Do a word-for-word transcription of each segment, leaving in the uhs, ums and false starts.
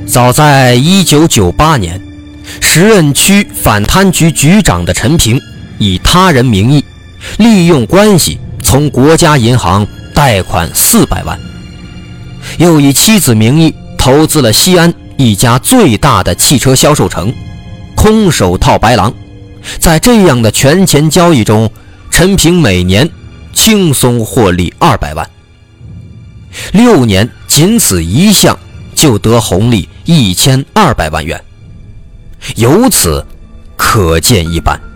早在一九九八年，时任区反贪局局长的陈平以他人名义利用关系从国家银行贷款四百万，又以妻子名义投资了西安一家最大的汽车销售城，空手套白狼。在这样的权钱交易中，陈平每年轻松获利二百万，六年仅此一项就得红利一千二百万元，由此可见一斑。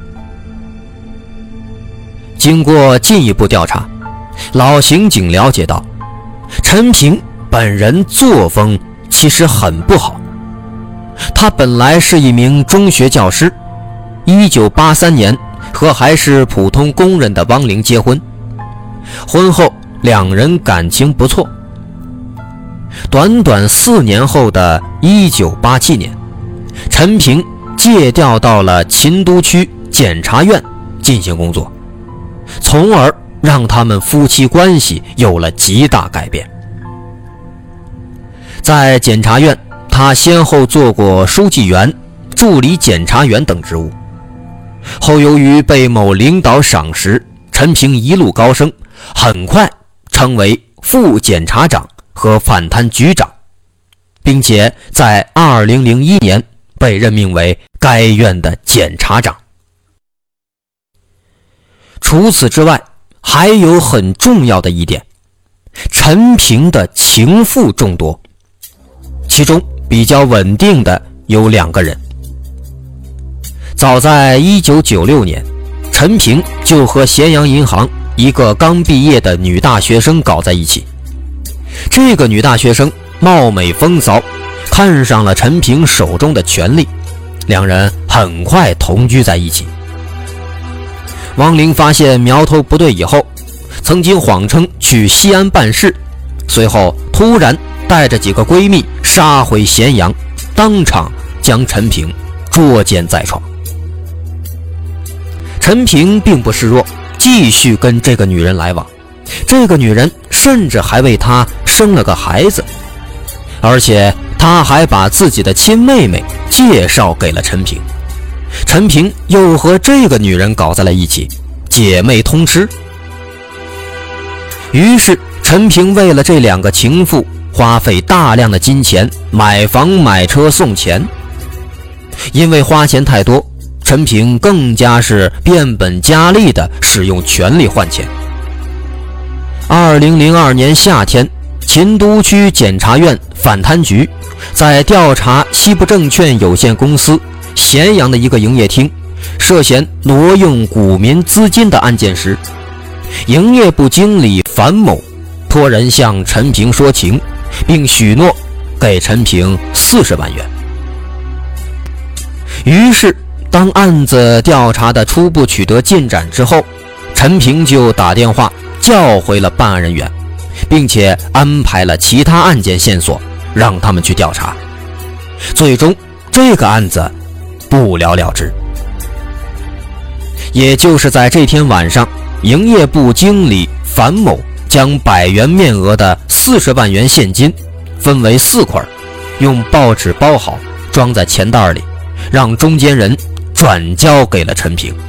经过进一步调查，老刑警了解到，陈平本人作风其实很不好。他本来是一名中学教师，一九八三年和还是普通工人的汪玲结婚，婚后两人感情不错。短短四年后的一九八七年，陈平借调到了秦都区检察院进行工作，从而让他们夫妻关系有了极大改变。在检察院，他先后做过书记员、助理检察员等职务，后由于被某领导赏识，陈平一路高升，很快成为副检察长和反贪局长，并且在二零零一年被任命为该院的检察长。除此之外，还有很重要的一点，陈平的情妇众多，其中比较稳定的有两个人。早在一九九六年，陈平就和咸阳银行一个刚毕业的女大学生搞在一起。这个女大学生貌美风骚，看上了陈平手中的权力，两人很快同居在一起。汪玲发现苗头不对以后，曾经谎称去西安办事，随后突然带着几个闺蜜杀回咸阳，当场将陈平捉奸在床。陈平并不示弱，继续跟这个女人来往，这个女人甚至还为他生了个孩子，而且他还把自己的亲妹妹介绍给了陈平。陈平又和这个女人搞在了一起，姐妹通吃。于是陈平为了这两个情妇，花费大量的金钱买房买车送钱。因为花钱太多，陈平更加是变本加厉地使用权力换钱。二零零二年夏天，秦都区检察院反贪局在调查西部证券有限公司咸阳的一个营业厅涉嫌挪用股民资金的案件时，营业部经理樊某托人向陈平说情，并许诺给陈平四十万元。于是当案子调查的初步取得进展之后，陈平就打电话叫回了办案人员，并且安排了其他案件线索让他们去调查。最终这个案子不了了之。也就是在这天晚上，营业部经理樊某将百元面额的四十万元现金分为四块，用报纸包好，装在钱袋里，让中间人转交给了陈平。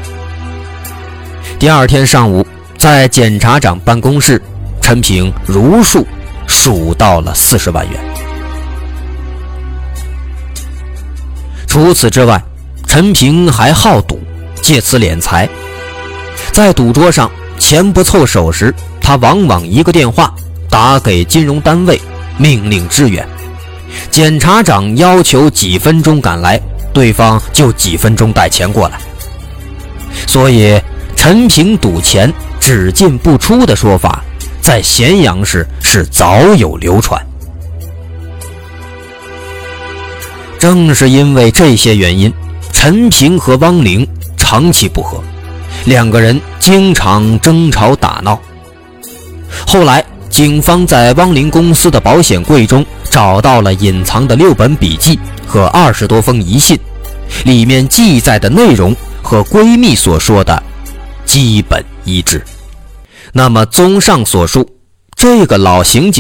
第二天上午，在检察长办公室，陈平如数数到了四十万元。除此之外，陈平还好赌，借此敛财。在赌桌上钱不凑手时，他往往一个电话打给金融单位，命令支援。检察长要求几分钟赶来，对方就几分钟带钱过来。所以陈平赌钱只进不出的说法，在咸阳市是早有流传。正是因为这些原因，陈平和汪玲长期不和，两个人经常争吵打闹。后来警方在汪玲公司的保险柜中找到了隐藏的六本笔记和二十多封遗信，里面记载的内容和闺蜜所说的基本一致。那么综上所述，这个老刑警